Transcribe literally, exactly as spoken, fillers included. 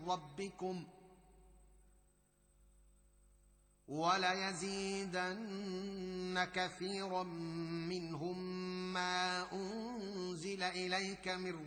ربكم وليزيدن كثيرا منهم ما أنزل إليك من